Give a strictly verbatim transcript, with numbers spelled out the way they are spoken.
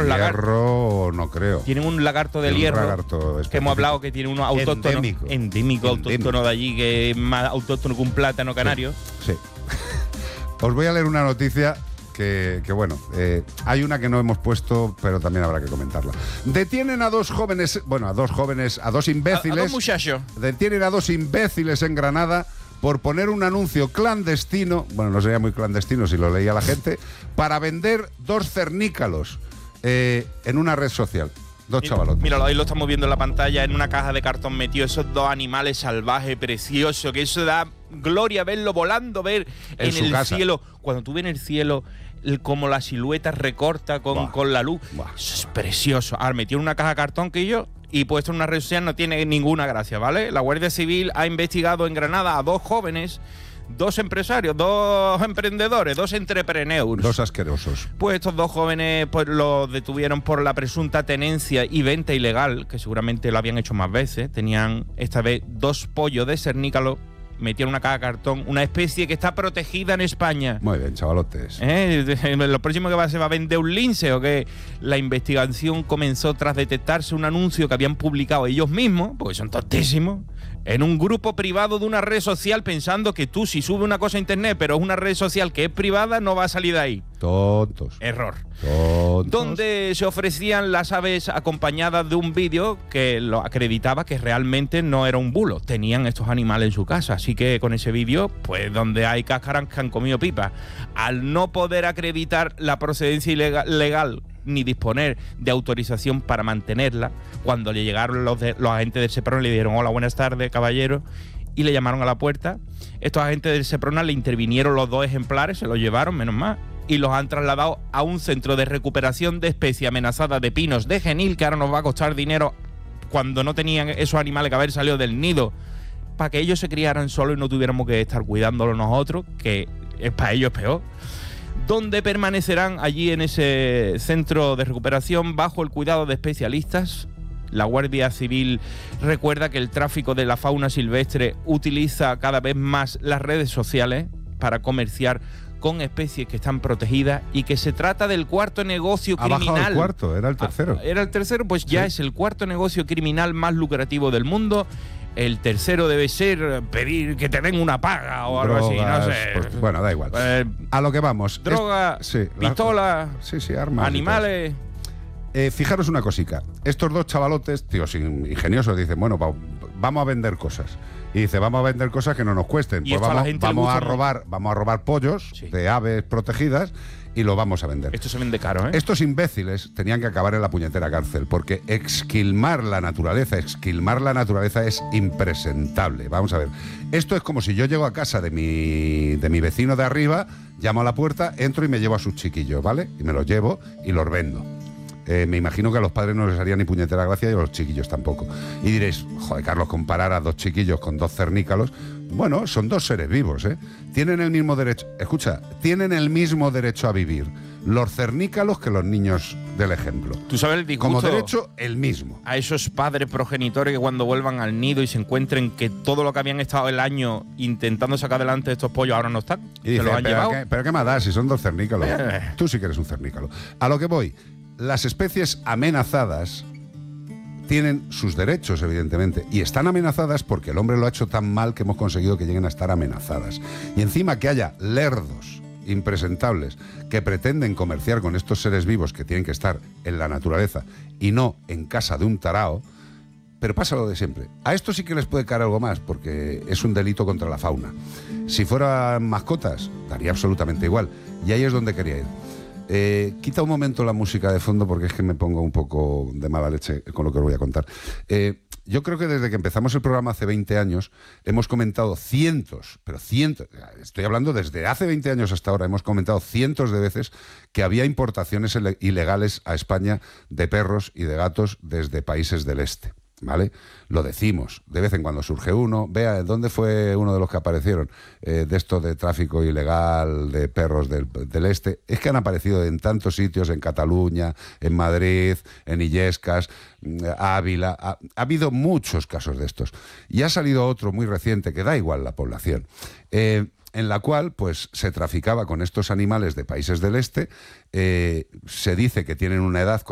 unos lagartos. Hierro, no creo. Tienen un lagarto del un hierro lagarto que hemos hablado que tiene unos autóctonos. Endémico. Endémico, autóctono de allí, que es más autóctono que un plátano canario. Sí. sí. Os voy a leer una noticia que, que bueno, eh, hay una que no hemos puesto, pero también habrá que comentarla. Detienen a dos jóvenes, bueno, a dos jóvenes, a dos imbéciles. A, a dos muchachos. Detienen a dos imbéciles en Granada por poner un anuncio clandestino, bueno, no sería muy clandestino si lo leía la gente, para vender dos cernícalos eh, en una red social. Dos chavalotes. Míralo, ahí lo estamos viendo en la pantalla, en una caja de cartón metido esos dos animales salvajes, preciosos, que eso da gloria verlo volando, ver en, en el casa. cielo. Cuando tú ves en el cielo el, como la silueta recorta con, con la luz, Buah. eso es precioso. Ahora, metido en una caja de cartón que yo y puesto en una red social no tiene ninguna gracia, ¿vale? La Guardia Civil ha investigado en Granada a dos jóvenes, dos empresarios, dos emprendedores, dos entrepreneurs. Dos asquerosos. Pues estos dos jóvenes pues los detuvieron por la presunta tenencia y venta ilegal, que seguramente lo habían hecho más veces. Tenían esta vez dos pollos de cernícalo, metieron una caja de cartón, una especie que está protegida en España. Muy bien, chavalotes. ¿Eh? Lo próximo que va a ser, va a vender un lince o qué. La investigación comenzó tras detectarse un anuncio que habían publicado ellos mismos, porque son tontísimos, en un grupo privado de una red social, pensando que tú, si subes una cosa a internet, pero es una red social que es privada, no va a salir de ahí. Tontos. Error. Tontos. Donde se ofrecían las aves acompañadas de un vídeo que lo acreditaba que realmente no era un bulo. Tenían estos animales en su casa. Así que con ese vídeo, pues donde hay cáscaras que han comido pipa. Al no poder acreditar la procedencia ilegal, legal ni disponer de autorización para mantenerla, cuando le llegaron los, de, los agentes del Seprona le dijeron hola, buenas tardes, caballero, y le llamaron a la puerta. Estos agentes del Seprona le intervinieron los dos ejemplares, se los llevaron, menos mal, y los han trasladado a un centro de recuperación de especie amenazada de pinos de Genil, que ahora nos va a costar dinero cuando no tenían esos animales que haber salido del nido, para que ellos se criaran solos y no tuviéramos que estar cuidándolo nosotros, que es para ellos peor. Donde permanecerán allí en ese centro de recuperación bajo el cuidado de especialistas. La Guardia Civil recuerda que el tráfico de la fauna silvestre utiliza cada vez más las redes sociales para comerciar con especies que están protegidas y que se trata del cuarto negocio criminal. Ha bajado el cuarto, era el tercero. Ah, era el tercero, pues ya sí. Es el cuarto negocio criminal más lucrativo del mundo. El tercero debe ser pedir que te den una paga o algo Drogas, así, no sé. Pues, bueno, da igual. Eh, a lo que vamos. Droga, es, sí, pistola, la, sí, sí, armas, animales. Eh, fijaros una cosica. Estos dos chavalotes, tíos ingeniosos, dicen, bueno, va, vamos a vender cosas. Y dice, vamos a vender cosas que no nos cuesten. Pues vamos, a, vamos a robar, vamos a robar pollos sí. de aves protegidas y lo vamos a vender. Esto se vende caro, ¿eh? Estos imbéciles tenían que acabar en la puñetera cárcel, porque exquilmar la naturaleza, exquilmar la naturaleza es impresentable. Vamos a ver. Esto es como si yo llego a casa de mi, de mi vecino de arriba, llamo a la puerta, entro y me llevo a sus chiquillos, ¿vale? Y me los llevo y los vendo. Eh, me imagino que a los padres no les haría ni puñetera gracia y a los chiquillos tampoco. Y diréis, joder, Carlos, comparar a dos chiquillos con dos cernícalos. Bueno, son dos seres vivos, ¿eh? Tienen el mismo derecho, escucha, tienen el mismo derecho a vivir los cernícalos que los niños del ejemplo. ¿Tú sabes el disgusto? Como derecho, el mismo. A esos padres progenitores que cuando vuelvan al nido y se encuentren que todo lo que habían estado el año intentando sacar adelante estos pollos ahora no están. Y dice, se los han pero, llevado. ¿qué, pero qué más da si son dos cernícalos? Eh. Tú sí que eres un cernícalo. A lo que voy. Las especies amenazadas tienen sus derechos, evidentemente, y están amenazadas porque el hombre lo ha hecho tan mal que hemos conseguido que lleguen a estar amenazadas. Y encima que haya lerdos impresentables que pretenden comerciar con estos seres vivos que tienen que estar en la naturaleza y no en casa de un tarao, pero pasa lo de siempre. A esto sí que les puede caer algo más porque es un delito contra la fauna. Si fueran mascotas, daría absolutamente igual. Y ahí es donde quería ir. Eh, quita un momento la música de fondo porque es que me pongo un poco de mala leche con lo que os voy a contar. Eh, yo creo que desde que empezamos el programa hace veinte años hemos comentado cientos, pero cientos, estoy hablando desde hace veinte años hasta ahora, hemos comentado cientos de veces que había importaciones ilegales a España de perros y de gatos desde países del este. ¿Vale? Lo decimos, de vez en cuando surge uno, vea, ¿dónde fue uno de los que aparecieron eh, de esto de tráfico ilegal de perros del, del este? Es que han aparecido en tantos sitios, en Cataluña, en Madrid, en Illescas, Ávila, ha, ha habido muchos casos de estos. Y ha salido otro muy reciente, que da igual la población, eh, en la cual pues se traficaba con estos animales de países del este, eh, se dice que tienen una edad